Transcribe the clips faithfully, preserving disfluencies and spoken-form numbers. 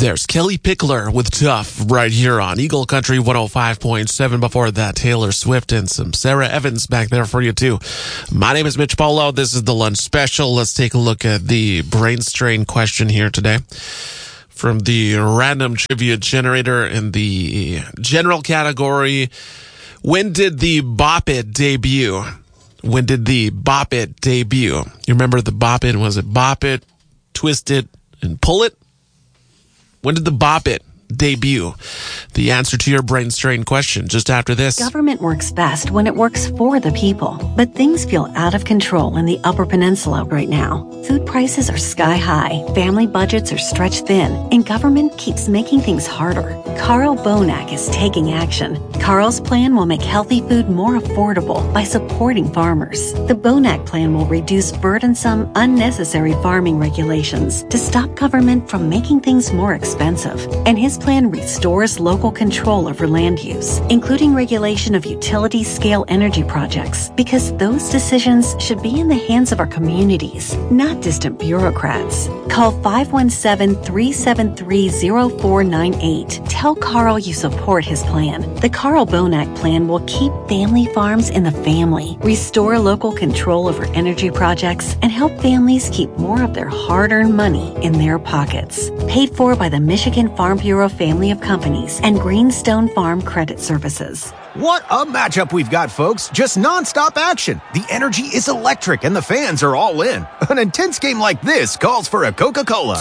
There's Kelly Pickler with Tough right here on Eagle Country one oh five point seven. Before that, Taylor Swift and some Sarah Evans back there for you too. My name is Mitch Polo. This is the lunch special. Let's take a look at the brain strain question here today from the random trivia generator in the general category. When did the Bop It debut? When did the Bop It debut? You remember the Bop It? Was it Bop It, Twist It, and Pull It? When did the Bop It debut? The answer to your brain strain question just after this. Government works best when it works for the people. But things feel out of control in the Upper Peninsula right now. Food prices are sky high, family budgets are stretched thin, and government keeps making things harder. Carl Bonak is taking action. Carl's plan will make healthy food more affordable by supporting farmers. The Bonak plan will reduce burdensome, unnecessary farming regulations to stop government from making things more expensive. And his plan restores local control over land use, including regulation of utility-scale energy projects, because those decisions should be in the hands of our communities, not distant bureaucrats. Call five one seven, three seven three, zero four nine eight. Tell Carl you support his plan. The Carl Bonak plan will keep family farms in the family, restore local control over energy projects, and help families keep more of their hard-earned money in their pockets. Paid for by the Michigan Farm Bureau family of companies and Greenstone Farm Credit Services. What a matchup we've got, folks. Just nonstop action. The energy is electric and the fans are all in. An intense game like this calls for a Coca-Cola.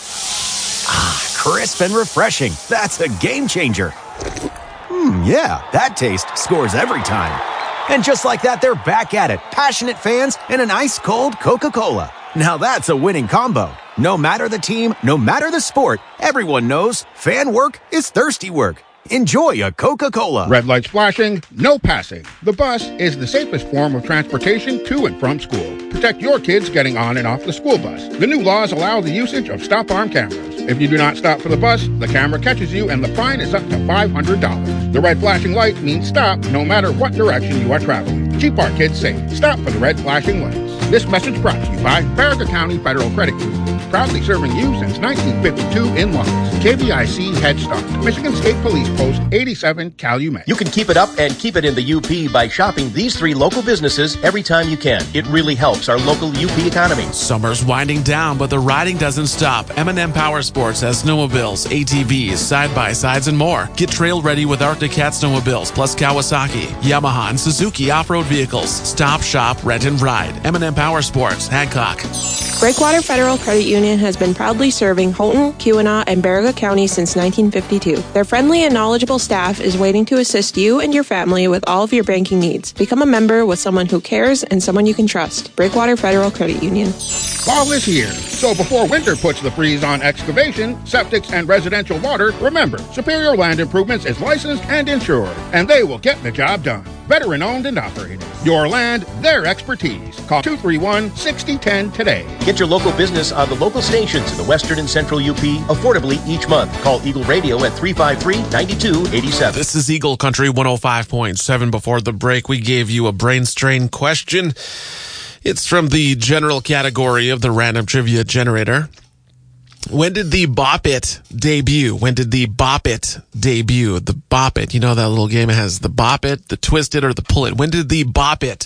Ah, crisp and refreshing. That's a game changer. Hmm, yeah, that taste scores every time. And just like that, they're back at it. Passionate fans and an ice-cold Coca-Cola. Now that's a winning combo. No matter the team, no matter the sport, everyone knows fan work is thirsty work. Enjoy a Coca-Cola. Red lights flashing, no passing. The bus is the safest form of transportation to and from school. Protect your kids getting on and off the school bus. The new laws allow the usage of stop-arm cameras. If you do not stop for the bus, the camera catches you and the fine is up to five hundred dollars. The red flashing light means stop no matter what direction you are traveling. Keep our kids safe. Stop for the red flashing lights. This message brought to you by Baraga County Federal Credit Union, proudly serving you since nineteen fifty-two in Lawrence. K B I C Head Start, Michigan State Police Post eighty-seven, Calumet. You can keep it up and keep it in the U P by shopping these three local businesses every time you can. It really helps our local U P economy. Summer's winding down, but the riding doesn't stop. M and M Power Sports has snowmobiles, A T Vs, side-by-sides, and more. Get trail ready with Arctic Cat snowmobiles, plus Kawasaki, Yamaha, and Suzuki off-road vehicles. Stop, shop, rent, and ride. M and M Power Sports, Hancock. Breakwater Federal Credit Union has been proudly serving Houghton, Keweenaw, and Baraga County since nineteen fifty-two. Their friendly and knowledgeable staff is waiting to assist you and your family with all of your banking needs. Become a member with someone who cares and someone you can trust. Breakwater Federal Credit Union. Fall is here, so before winter puts the freeze on excavation, septics, and residential water, remember, Superior Land Improvements is licensed and insured, and they will get the job done. Veteran-owned and operated. Your land, their expertise. Call two three one, six zero one zero today. Get your local business on the local stations in the western and central U P affordably each month. Call Eagle Radio at three five three, nine two eight seven. This is Eagle Country one oh five point seven. Before the break, we gave you a brain strain question. It's from the general category of the random trivia generator. When did the Bop It debut? When did the Bop It debut? The Bop It. You know that little game? It has the Bop It, the Twist It, or the Pull It. When did the Bop It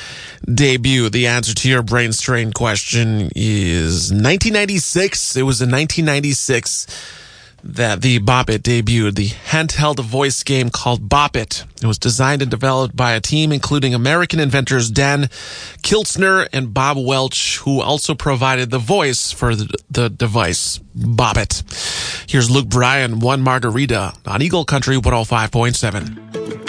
debut? The answer to your brain strain question is nineteen ninety-six. It was in nineteen ninety-six that the Bop It debuted, the handheld voice game called Bop It. It was designed and developed by a team including American inventors Dan Kiltzner and Bob Welch, who also provided the voice for the, the device, Bop It. Here's Luke Bryan, One Margarita on Eagle Country one oh five point seven.